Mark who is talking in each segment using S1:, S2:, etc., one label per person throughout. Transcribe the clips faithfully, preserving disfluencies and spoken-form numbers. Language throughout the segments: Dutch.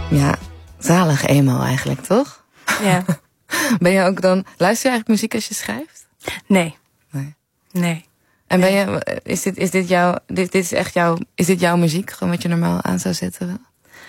S1: ja, zalig emo eigenlijk, toch?
S2: Ja.
S1: Ben je ook dan... Luister je eigenlijk muziek als je schrijft?
S2: Nee.
S1: Nee.
S2: Nee.
S1: En ben je... Is dit, is dit jouw... Dit, dit is echt jouw... Is dit jouw muziek? Gewoon wat je normaal aan zou zetten?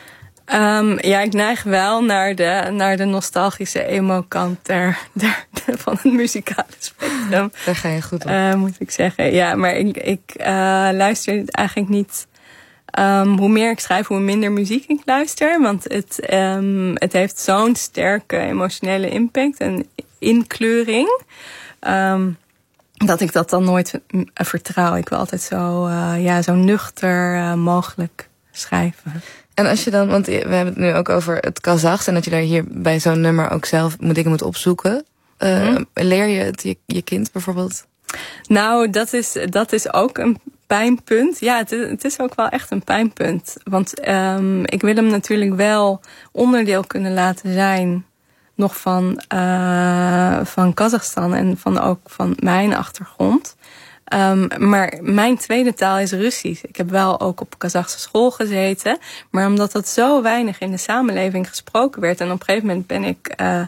S2: Um, ja, ik neig wel naar de, naar de nostalgische emo-kant der, der, der, van het muzikale spectrum.
S1: Daar ga je goed op.
S2: Uh, moet ik zeggen. Ja, maar ik, ik uh, luister eigenlijk niet... Um, hoe meer ik schrijf, hoe minder muziek ik luister. Want het, um, het heeft zo'n sterke emotionele impact en inkleuring. Um, dat ik dat dan nooit uh, vertrouw. Ik wil altijd zo, uh, ja, zo nuchter uh, mogelijk schrijven.
S1: En als je dan, want we hebben het nu ook over het Kazachs... en dat je daar hier bij zo'n nummer ook zelf dingen moet opzoeken. Uh, mm-hmm. Leer je het je, je kind bijvoorbeeld?
S2: Nou, dat is, dat is ook een pijnpunt. Ja, het is, het is ook wel echt een pijnpunt. Want um, ik wil hem natuurlijk wel onderdeel kunnen laten zijn... nog van, uh, van Kazachstan en van ook van mijn achtergrond... Um, maar mijn tweede taal is Russisch. Ik heb wel ook op Kazachse school gezeten. Maar omdat dat zo weinig in de samenleving gesproken werd... en op een gegeven moment ben ik, uh,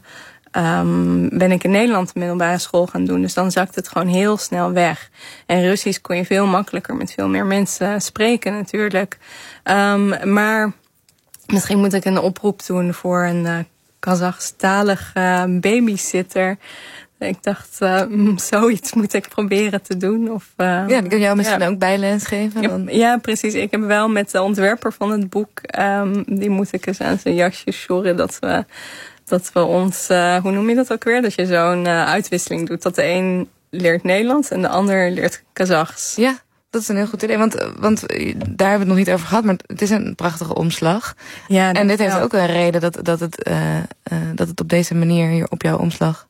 S2: um, ben ik in Nederland de middelbare school gaan doen. Dus dan zakt het gewoon heel snel weg. En Russisch kon je veel makkelijker met veel meer mensen spreken natuurlijk. Um, maar misschien moet ik een oproep doen voor een uh, Kazachstalige uh, babysitter... Ik dacht, uh, zoiets moet ik proberen te doen. Of, uh,
S1: ja, ik kan jou misschien
S2: ja.
S1: ook bijles geven. Dan...
S2: Ja, ja, precies. Ik heb wel met de ontwerper van het boek... Um, die moet ik eens aan zijn jasje sjorren... dat we, dat we ons... Uh, hoe noem je dat ook weer? Dat je zo'n uh, uitwisseling doet. Dat de een leert Nederlands en de ander leert Kazachs.
S1: Ja, dat is een heel goed idee. Want, want daar hebben we het nog niet over gehad... maar het is een prachtige omslag.
S2: Ja,
S1: en dit heeft
S2: wel.
S1: ook een reden... dat, dat, het, uh, uh, dat het op deze manier hier op jouw omslag...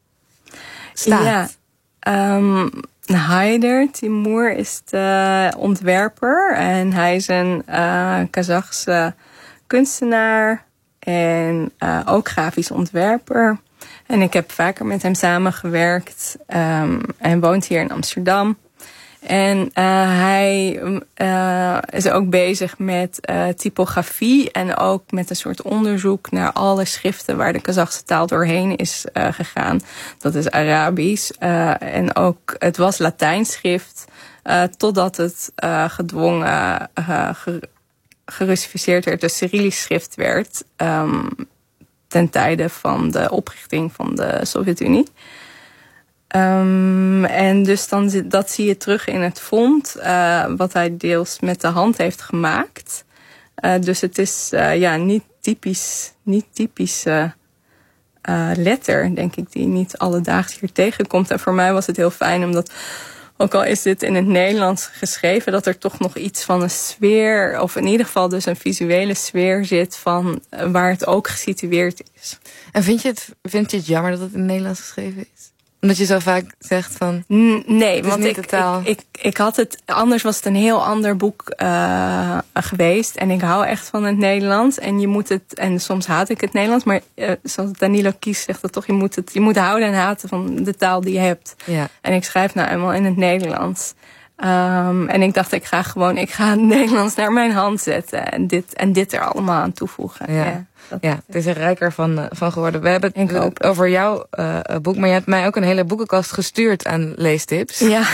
S1: staat.
S2: Ja, um, Haider Timur is de ontwerper. En hij is een uh, Kazachse kunstenaar. En uh, ook grafisch ontwerper. En ik heb vaker met hem samengewerkt. Um, hij woont hier in Amsterdam. En uh, hij uh, is ook bezig met uh, typografie en ook met een soort onderzoek naar alle schriften waar de Kazachse taal doorheen is uh, gegaan. Dat is Arabisch uh, en ook het was Latijns schrift uh, totdat het uh, gedwongen uh, ger- gerussificeerd werd, dus Cyrillisch schrift werd um, ten tijde van de oprichting van de Sovjet-Unie. Um, en dus dan, dat zie je terug in het font, uh, wat hij deels met de hand heeft gemaakt. Uh, dus het is uh, ja, niet typisch, niet typische uh, letter, denk ik, die niet alledaags hier tegenkomt. En voor mij was het heel fijn, omdat, ook al is dit in het Nederlands geschreven, dat er toch nog iets van een sfeer, of in ieder geval dus een visuele sfeer zit van uh, waar het ook gesitueerd is.
S1: En vind je het, vind je het jammer dat het in het Nederlands geschreven is? Omdat je zo vaak zegt van...
S2: Nee, want ik, ik, ik, ik had het... Anders was het een heel ander boek uh, geweest. En ik hou echt van het Nederlands. En je moet het... En soms haat ik het Nederlands. Maar uh, zoals Danilo Kies zegt dat toch... Je moet, het, je moet houden en haten van de taal die je hebt.
S1: Ja.
S2: En ik schrijf nou eenmaal in het Nederlands. Um, en ik dacht, ik ga gewoon... Ik ga het Nederlands naar mijn hand zetten. En dit, en dit er allemaal aan toevoegen.
S1: Ja.
S2: Ja.
S1: Ja, het is er rijker van, van geworden. We hebben het over jouw uh, boek, maar je hebt mij ook een hele boekenkast gestuurd aan leestips.
S2: Ja.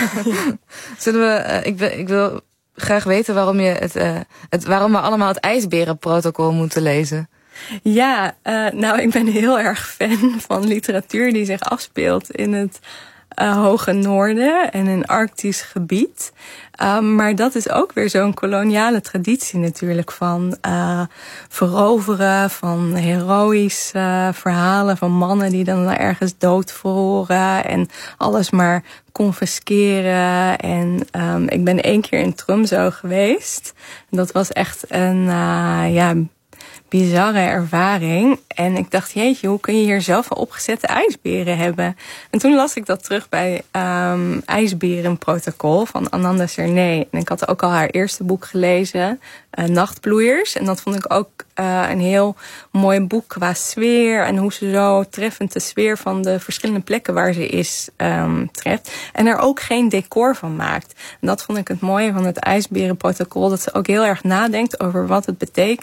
S1: Zullen we, uh, ik, wil, ik wil graag weten waarom, je het, uh, het, waarom we allemaal het ijsberenprotocol moeten lezen. Ja,
S2: uh, nou, ik ben heel erg fan van literatuur die zich afspeelt in het uh, Hoge Noorden en een Arctisch gebied. Um, maar dat is ook weer zo'n koloniale traditie natuurlijk van uh, veroveren, van heroïsche uh, verhalen van mannen die dan ergens dood verhoren en alles maar confisceren. En um, ik ben één keer in Tromsø geweest. En dat was echt een uh, ja, bizarre ervaring. En ik dacht, jeetje, hoe kun je hier zoveel opgezette ijsberen hebben? En toen las ik dat terug bij um, IJsberenprotocol van Ananda Sernay. En ik had ook al haar eerste boek gelezen, uh, Nachtbloeiers. En dat vond ik ook uh, een heel mooi boek qua sfeer. En hoe ze zo treffend de sfeer van de verschillende plekken waar ze is um, treft. En er ook geen decor van maakt. En dat vond ik het mooie van het IJsberenprotocol. Dat ze ook heel erg nadenkt over wat het betekent